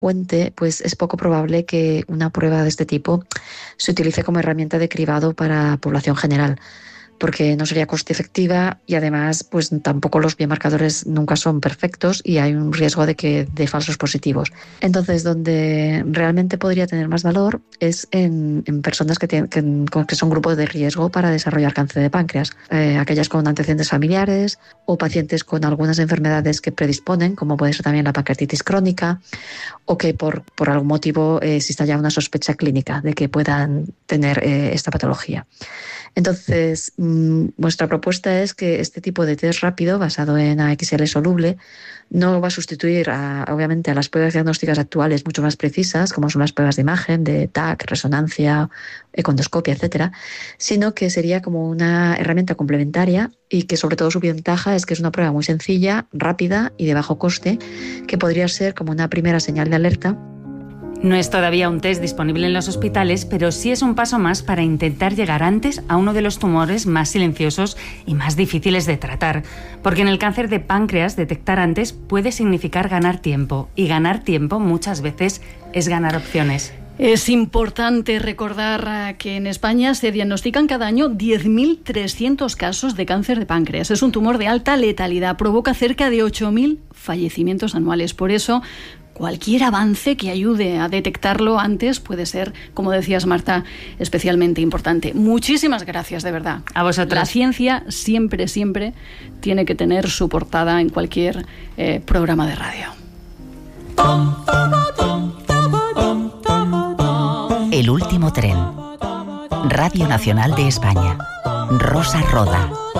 fuente, pues es poco probable que una prueba de este tipo se utilice como herramienta de cribado para población general, porque no sería coste efectiva y además pues tampoco los biomarcadores nunca son perfectos y hay un riesgo de falsos positivos. Entonces, donde realmente podría tener más valor es en personas que son grupos de riesgo para desarrollar cáncer de páncreas, aquellas con antecedentes familiares o pacientes con algunas enfermedades que predisponen, como puede ser también la pancreatitis crónica, o que por algún motivo exista ya una sospecha clínica de que puedan tener esta patología. Entonces, nuestra propuesta es que este tipo de test rápido, basado en AXL soluble, no va a sustituir, obviamente, a las pruebas diagnósticas actuales mucho más precisas, como son las pruebas de imagen, de TAC, resonancia, econdoscopia, etcétera, sino que sería como una herramienta complementaria y que sobre todo su ventaja es que es una prueba muy sencilla, rápida y de bajo coste, que podría ser como una primera señal de alerta. No es todavía un test disponible en los hospitales, pero sí es un paso más para intentar llegar antes a uno de los tumores más silenciosos y más difíciles de tratar. Porque en el cáncer de páncreas, detectar antes puede significar ganar tiempo. Y ganar tiempo muchas veces es ganar opciones. Es importante recordar que en España se diagnostican cada año 10.300 casos de cáncer de páncreas. Es un tumor de alta letalidad, provoca cerca de 8.000 fallecimientos anuales. Por eso, cualquier avance que ayude a detectarlo antes puede ser, como decías, Marta, especialmente importante. Muchísimas gracias, de verdad. A vosotros. La ciencia siempre, siempre tiene que tener su portada en cualquier programa de radio. El último tren. Radio Nacional de España. Rosa Roda.